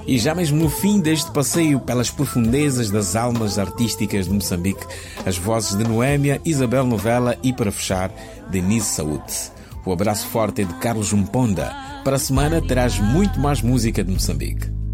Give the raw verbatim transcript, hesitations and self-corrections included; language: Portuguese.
E já mesmo no fim deste passeio pelas profundezas das almas artísticas de Moçambique, as vozes de Noémia, Isabel Novella e, para fechar, Denise Saúde. O abraço forte é de Carlos Mponda. Para a semana terás muito mais música de Moçambique.